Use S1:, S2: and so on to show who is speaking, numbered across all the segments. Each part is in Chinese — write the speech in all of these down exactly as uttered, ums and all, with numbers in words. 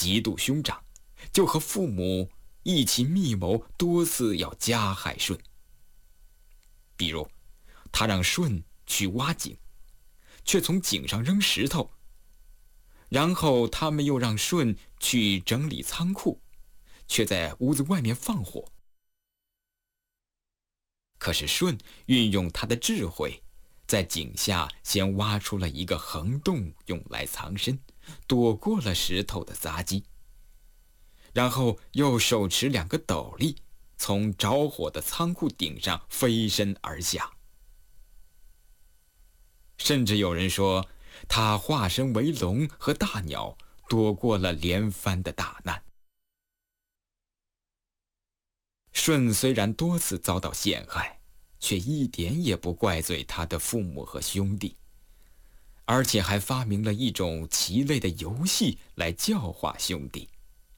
S1: 极度凶长，就和父母一起密谋，多次要加害舜。比如，他让舜去挖井，却从井上扔石头；然后他们又让舜去整理仓库，却在屋子外面放火。可是舜运用他的智慧，在井下先挖出了一个横洞，用来藏身，躲过了石头的砸击。然后又手持两个斗笠，从着火的仓库顶上飞身而下。甚至有人说，他化身为龙和大鸟，躲过了连番的大难。舜虽然多次遭到陷害，却一点也不怪罪他的父母和兄弟，而且还发明了一种棋类的游戏来教化兄弟。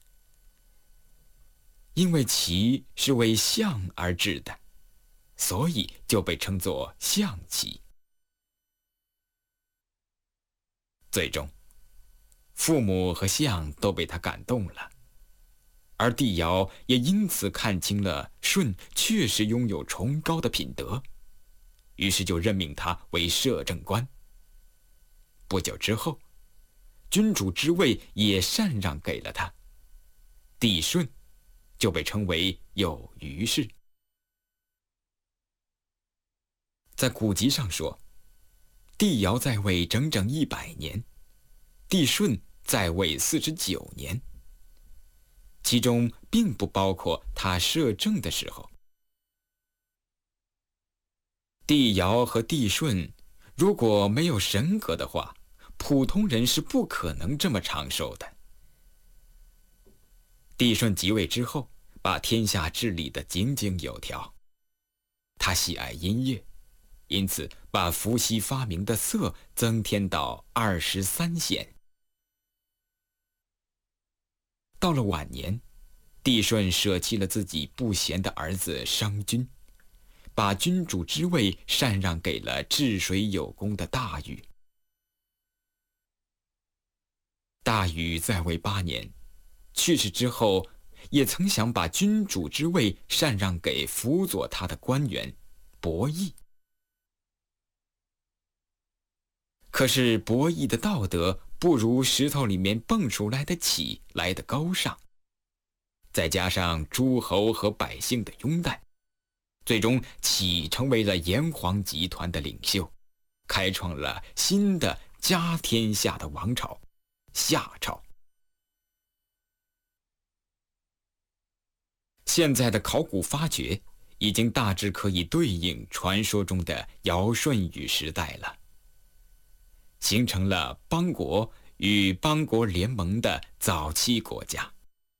S1: 因为棋是为象而制的，所以就被称作象棋。最终，父母和象都被他感动了，而帝尧也因此看清了舜确实拥有崇高的品德，于是就任命他为摄政官。不久之后，君主之位也禅让给了他，帝舜就被称为有余氏。在古籍上说，帝尧在位整整一百年，帝舜在位四十九年，其中并不包括他摄政的时候。帝尧和帝舜如果没有神格的话，普通人是不可能这么长寿的。帝舜即位之后，把天下治理得井井有条。他喜爱音乐，因此把伏羲发明的瑟增添到二十三弦。到了晚年，帝舜舍弃了自己不贤的儿子商均，把君主之位禅让给了治水有功的大禹。大禹在位八年，去世之后，也曾想把君主之位禅让给辅佐他的官员伯益。可是伯益的道德不如石头里面蹦出来的启来得高尚，再加上诸侯和百姓的拥戴，最终启成为了炎黄集团的领袖，开创了新的家天下的王朝夏朝。现在的考古发掘已经大致可以对应传说中的尧舜禹时代了，形成了邦国与邦国联盟的早期国家。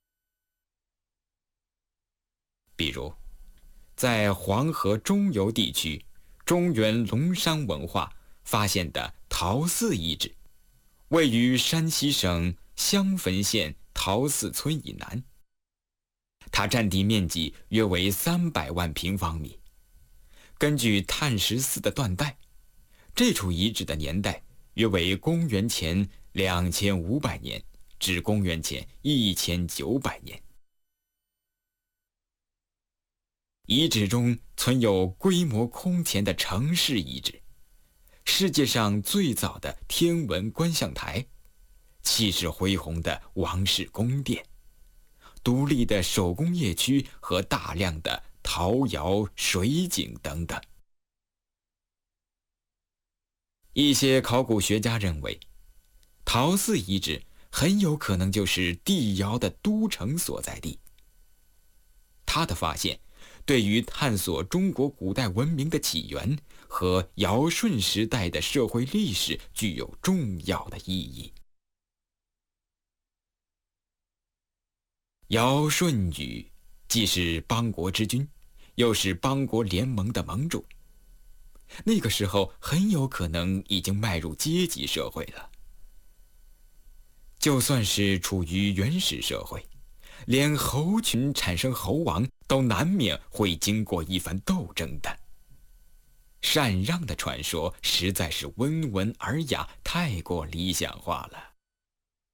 S1: 比如，在黄河中游地区中原龙山文化发现的陶寺遗址，位于山西省襄汾县陶寺村以南，它占地面积约为三百万平方米。根据碳十四的断代，这处遗址的年代约为公元前两千五百年至公元前一千九百年。遗址中存有规模空前的城市遗址，世界上最早的天文观象台，气势恢宏的王室宫殿，独立的手工业区和大量的陶窑、水井等等。一些考古学家认为，陶寺遗址很有可能就是帝尧的都城所在地。他的发现对于探索中国古代文明的起源和尧舜时代的社会历史具有重要的意义。尧舜禹既是邦国之君，又是邦国联盟的盟主，那个时候很有可能已经迈入阶级社会了。就算是处于原始社会，连猴群产生猴王都难免会经过一番斗争的。禅让的传说实在是温文尔雅，太过理想化了。